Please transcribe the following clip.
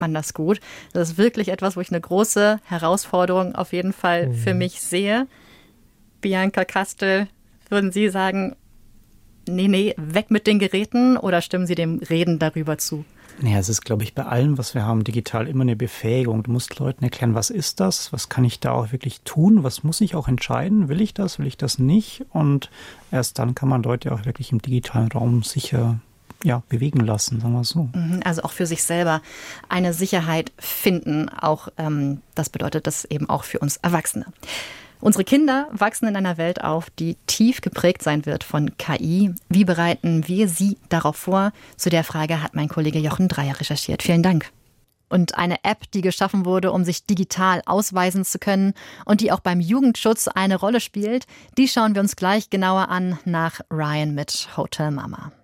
man das gut? Das ist wirklich etwas, wo ich eine große Herausforderung auf jeden Fall für mich sehe. Bianca Kastel, würden Sie sagen, nee, weg mit den Geräten, oder stimmen Sie dem Reden darüber zu? Naja, es ist, glaube ich, bei allem, was wir haben, digital immer eine Befähigung. Du musst Leuten erklären, was ist das? Was kann ich da auch wirklich tun? Was muss ich auch entscheiden? Will ich das nicht? Und erst dann kann man Leute auch wirklich im digitalen Raum sicher bewegen lassen, sagen wir so. Also auch für sich selber eine Sicherheit finden. Auch das bedeutet das eben auch für uns Erwachsene. Unsere Kinder wachsen in einer Welt auf, die tief geprägt sein wird von KI. Wie bereiten wir sie darauf vor? Zu der Frage hat mein Kollege Jochen Dreier recherchiert. Vielen Dank. Und eine App, die geschaffen wurde, um sich digital ausweisen zu können und die auch beim Jugendschutz eine Rolle spielt, die schauen wir uns gleich genauer an nach Ryan mit Hotel Mama.